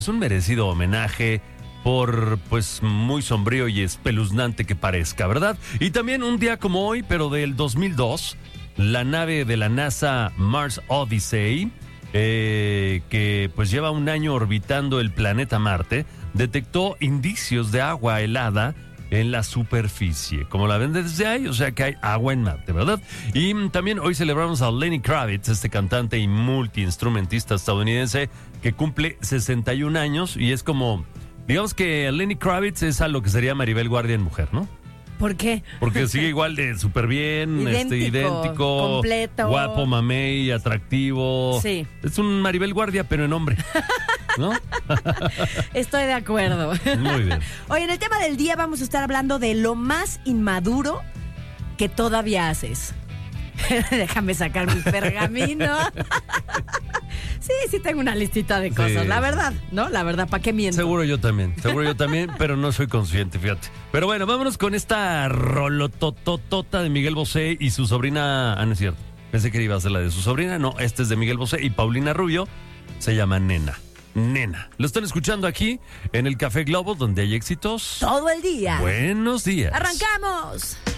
Es un merecido homenaje por, pues, muy sombrío y espeluznante que parezca, ¿verdad? Y también un día como hoy, pero del 2002, la nave de la NASA Mars Odyssey, que pues lleva un año orbitando el planeta Marte, detectó indicios de agua helada en la superficie, como la ven desde ahí, o sea que hay agua en Marte, ¿verdad? Y también hoy celebramos a Lenny Kravitz, este cantante y multiinstrumentista estadounidense que cumple 61 años y es como, digamos que Lenny Kravitz es a lo que sería Maribel Guardia en mujer, ¿no? ¿Por qué? Porque sigue igual de súper bien, idéntico, completo, guapo, mamey, atractivo. Sí. Es un Maribel Guardia, pero en hombre, ¿no? Estoy de acuerdo. Muy bien. Oye, en el tema del día vamos a estar hablando de lo más inmaduro que todavía haces. Déjame sacar mi pergamino. Sí, tengo una listita de cosas. Sí. La verdad, ¿no? La verdad, ¿para qué miento? Seguro yo también, pero no soy consciente, fíjate. Pero bueno, vámonos con esta rolotototota de Miguel Bosé y su sobrina. Ah, no es cierto. Pensé que iba a ser la de su sobrina. No, este es de Miguel Bosé y Paulina Rubio. Se llama Nena. Nena. Lo están escuchando aquí en el Café Globo, donde hay éxitos todo el día. Buenos días. ¡Arrancamos!